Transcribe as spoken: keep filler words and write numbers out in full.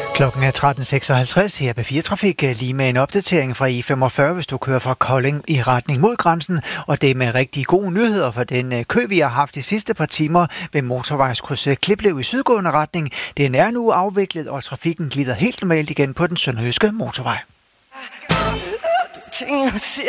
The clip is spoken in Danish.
Klokken er tretten seksoghalvtreds her på fire Trafik, lige med en opdatering fra E femogfyrre, hvis du kører fra Kolding i retning mod grænsen, og det er med rigtig gode nyheder for den kø, vi har haft de sidste par timer ved motorvejskrydset Kliplev i sydgående retning. Den er nu afviklet, og trafikken glider helt normalt igen på den sønderjyske motorvej.